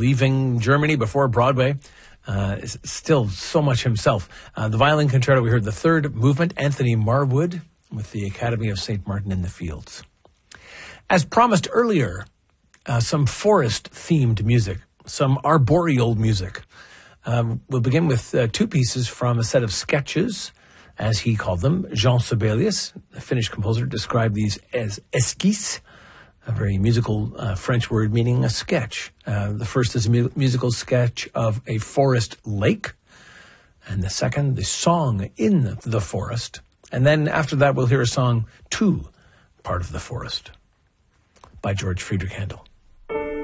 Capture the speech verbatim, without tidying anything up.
leaving Germany before Broadway. Uh, is still so much himself. Uh, the violin concerto, we heard the third movement, Anthony Marwood, with the Academy of Saint Martin in the Fields. As promised earlier, uh, some forest-themed music, some arboreal music. Um, we'll begin with uh, two pieces from a set of sketches, as he called them. Jean Sibelius, a Finnish composer, described these as esquisses, a very musical uh, French word meaning a sketch. Uh, the first is a mu- musical sketch of a forest lake, and the second, the song in the, the forest. And then after that, we'll hear a song to Part of the Forest by George Friedrich Handel.